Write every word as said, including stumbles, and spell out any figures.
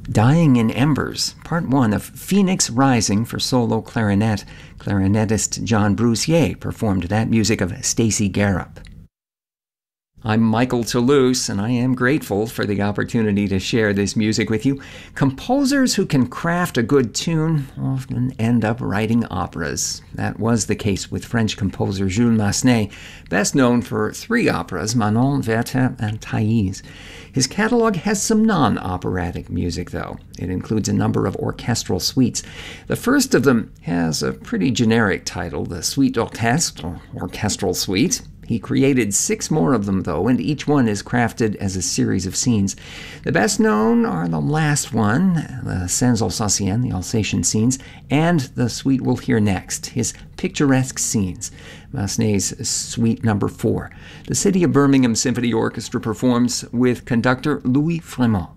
Dying in Embers, Part one of Phoenix Rising for solo clarinet. Clarinetist John Brussier performed that music of Stacy Garup. I'm Michael Toulouse, and I am grateful for the opportunity to share this music with you. Composers who can craft a good tune often end up writing operas. That was the case with French composer Jules Massenet, best known for three operas, Manon, Werther, and Thais. His catalog has some non-operatic music, though. It includes a number of orchestral suites. The first of them has a pretty generic title, the Suite d'Orchestre, or Orchestral Suite. He created six more of them, though, and each one is crafted as a series of scenes. The best known are the last one, the Scènes Alsaciennes, the Alsatian scenes, and the suite we'll hear next, his Picturesque Scenes, Massenet's Suite Number Four. The City of Birmingham Symphony Orchestra performs with conductor Louis Fremont.